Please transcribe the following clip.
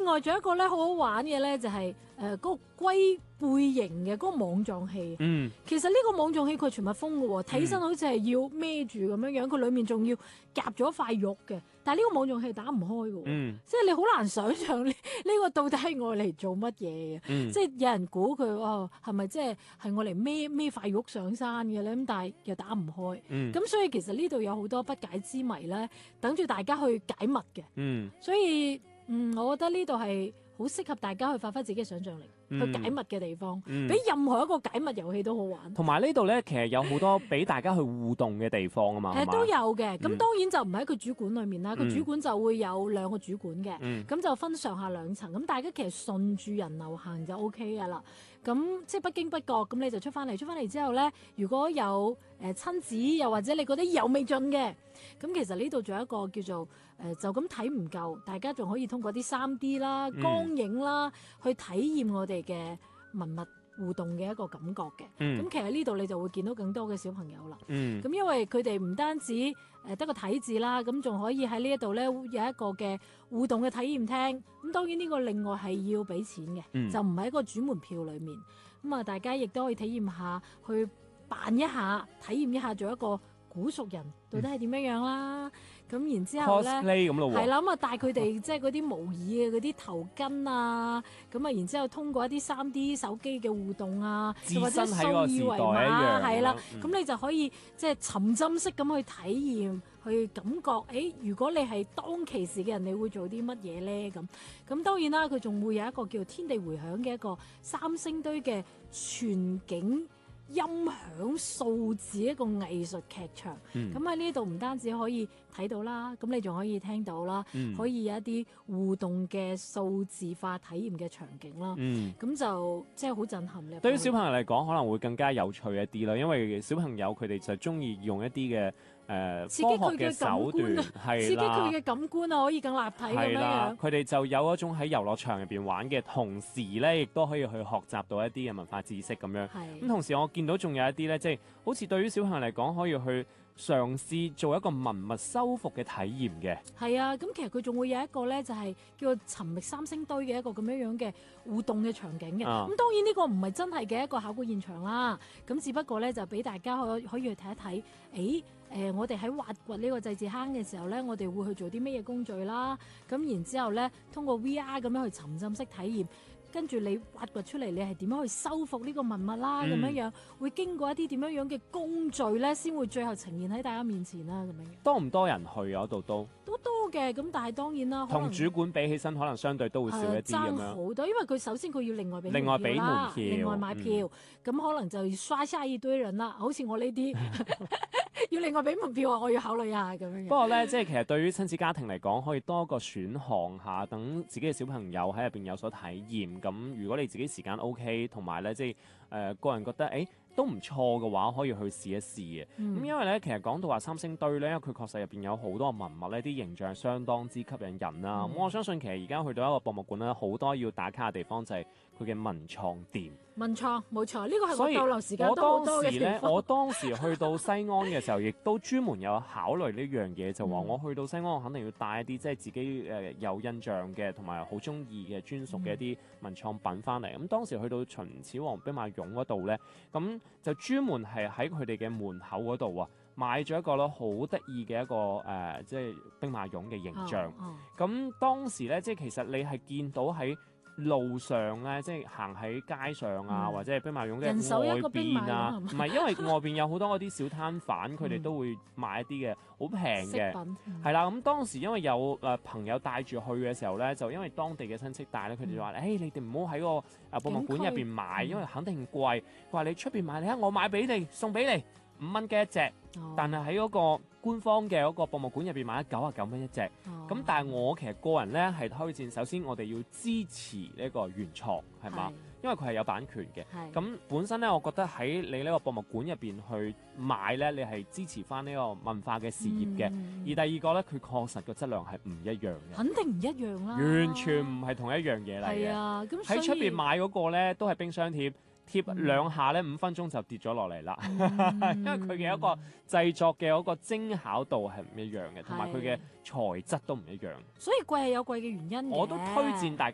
外仲有一個咧好好玩嘅咧，就係嗰個龜背形嘅嗰個網狀器。其實呢個網狀器佢係全密封嘅喎，睇起身好似係要孭住咁樣樣，佢裡面仲要夾咗塊肉嘅。但係呢個網狀器打唔開嘅喎，即係你好難想像呢個到底係愛嚟做乜嘢嘅？即係有人估佢係咪即係愛嚟孭塊肉上山嘅咧？咁但係又打唔開。咁所以其實呢度有好多不解之謎咧，等住大家去解密嘅。所以我覺得呢度係好適合大家去發揮自己嘅想像力，去解密嘅地方，比任何一個解密遊戲都好玩。 同埋呢度咧，其實有好多俾大家去互動嘅地方啊嘛。 都有嘅。咁當然就唔喺個主管裏面啦，個主管就會有2個主管嘅，咁就分上下2層。咁大家其實順住人流行就 OK 噶啦。咁即係不經不覺，咁你就出翻嚟之後咧，如果有親子，又或者你覺得意猶未盡嘅，咁其實呢度仲有一個叫做就咁睇唔夠，大家仲可以通過啲3D 啦、光影啦，去體驗我哋嘅文物互動嘅一個感覺嘅。咁其實呢度你就會見到更多嘅小朋友啦。咁因為佢哋唔單止得個睇字啦，咁仲可以喺呢一度咧有一個嘅互動嘅體驗廳。咁當然呢個另外係要俾錢嘅，就唔係一個主門票裏面。咁啊，大家亦都可以體驗下，去扮一下、體驗一下做一個古蜀人到底係點樣啦。咁然之後咧，係啦，咁啊帶佢哋即係嗰啲模擬嘅嗰啲頭巾啊，咁啊然之後通過一啲3D 手機嘅互動啊，或者掃二維碼，係啦，咁你就可以即係沉浸式咁去體驗，去感覺，如果你係當其時嘅人，你會做啲乜嘢咧？咁當然啦，佢仲會有一個叫天地迴響嘅一個3星堆嘅全景音響數字一個藝術劇場。咁喺呢度唔單止可以睇到啦，咁你仲可以聽到啦，可以有一啲互動嘅數字化體驗嘅場景啦。咁就即係好震撼嘅。 對於小朋友嚟講，可能會更加有趣一啲啦，因為小朋友佢哋就中意用一啲嘅刺激佢嘅手段，刺激佢嘅感官啊，可以更立體咁樣。 佢哋就有一種喺遊樂場入邊玩嘅同時咧，亦都可以去學習到一啲嘅文化知識咁樣。咁同時我見到仲有一啲咧，即係好似對於小朋友嚟講，可以去嘗試做一個文物修復嘅體驗嘅。係啊，咁其實佢仲會有一個咧，就係叫做尋覓3星堆嘅一個咁樣嘅互動嘅場景嘅。咁當然呢個唔係真係嘅一個考古現場啦，咁只不過咧就俾大家可以去睇一睇，我哋喺挖掘呢個祭祀坑嘅時候咧，我哋會去做啲咩嘢工序啦。咁然之後咧，通過 VR 咁樣去沉浸式體驗，跟住你挖掘出嚟，你係點樣去修復呢個文物啦？咁樣會經過一啲點樣嘅工序咧，先會最後呈現喺大家面前啦。咁樣多唔多人去啊？嗰度都多嘅，咁但係當然啦， 同主管比起身，可能相對都會少一啲咁樣。爭好多，因為佢首先佢要另外俾門票， 另外買票，咁可能就要刷下一堆人啦。好似我呢啲要另外俾門票啊，我要考慮下咁樣。 不過咧，即係其實對於親子家庭嚟講，可以多一個選項下，等自己嘅小朋友喺入邊有所體驗。咁如果你自己時間 OK，同埋咧即係個人覺得都唔錯嘅話，可以去試一試嘅。咁因為咧，其實講到話3星堆咧，因為佢確實入邊有好多文物咧，啲形象相當之吸引人啦。咁我相信其實而家去到一個博物館咧，好多要打卡嘅地方就係佢嘅文創店。 文創冇錯，呢個係我逗留時間都好多嘅地方。 我當時去到西安嘅時候，亦都專門有考慮呢樣嘢，就話我去到西安，我肯定要帶一啲即係自己有印象嘅同埋好中意嘅專屬嘅一啲文創品翻嚟。咁當時去到秦始皇兵馬俑嗰度咧，咁就專門係喺佢哋嘅門口嗰度啊，買咗一個好得意嘅一個即係兵馬俑嘅形象。咁當時咧，即係其實你係見到喺路上咧，即係行喺街上啊，或者係兵馬俑嘅外邊啊，唔係因為外邊有好多嗰啲小攤販，佢哋都會賣一啲嘅好平嘅，係啦。咁當時因為有朋友帶住去嘅時候咧，就因為當地嘅親戚帶咧，佢哋就話：你哋唔好喺個博物館入邊買，因為肯定貴。佢話你出邊買，你睇我買俾你，送俾你5蚊嘅一隻，但係喺嗰個官方嘅嗰個博物館入邊買99蚊一隻。咁但係我其實個人咧係推薦，首先我哋要支持呢個原創，係嘛？因為佢係有版權嘅。咁本身咧，我覺得喺你呢個博物館入邊去買咧，你係支持翻呢個文化嘅事業嘅。而第二個咧，佢確實個質量係唔一樣嘅。 肯定唔一樣啦， 完全唔係同一樣嘢嚟嘅。 係啊，咁喺出邊買嗰個咧都係冰箱貼。貼2下咧，5分鐘就跌咗落嚟啦。因為佢嘅一個製作嘅嗰個精巧度係唔一樣嘅，同埋佢嘅材質都唔一樣。 所以貴係有貴嘅原因嘅。 我都推薦大家